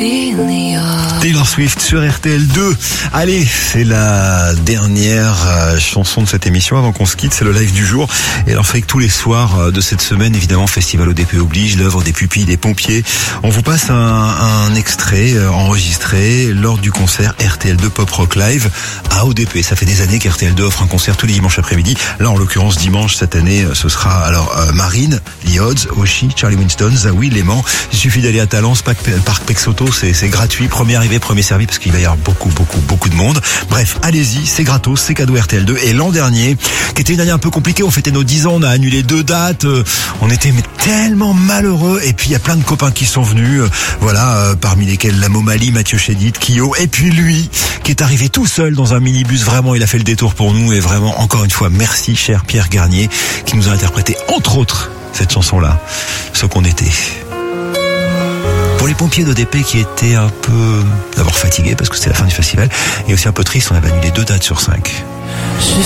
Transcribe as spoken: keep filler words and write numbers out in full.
Taylor Swift sur R T L deux. Allez, c'est la dernière euh, chanson de cette émission avant qu'on se quitte, c'est le live du jour. Et alors, c'est que tous les soirs euh, de cette semaine, évidemment, Festival O D P oblige, l'œuvre des pupilles des pompiers. On vous passe un, un extrait euh, enregistré lors du concert R T L deux Pop Rock Live à O D P. Ça fait des années qu'R T L deux offre un concert tous les dimanches après-midi. Là, en l'occurrence, dimanche cette année, ce sera alors euh, Marine, Lee Hodges, Oshi, Charlie Winston, Zawi, Léman. Il suffit d'aller à Talence, Parc, Parc Pexoto, c'est, c'est gratuit. Premier arrivé, premier servi, parce qu'il va y avoir beaucoup, beaucoup, beaucoup de monde. Bref, allez-y, c'est gratos, c'est cadeau R T L deux. Et l'an dernier, qui était une année un peu compliquée, on fêtait nos dix ans, on a annulé deux dates, euh, on était mais tellement malheureux. Et puis il y a plein de copains qui sont venus, euh, voilà, euh, parmi lesquels la Momali, Mathieu Chédid, Kyo, et puis lui, qui est arrivé tout seul dans un minibus. Vraiment, il a fait le détour pour nous. Et vraiment, encore une fois, merci, cher Pierre Garnier, qui nous a interprété, entre autres, cette chanson-là, Ce qu'on était. Pour les pompiers d'O D P qui étaient un peu d'abord fatigués parce que c'était la fin du festival et aussi un peu tristes, on avait annulé deux dates sur cinq.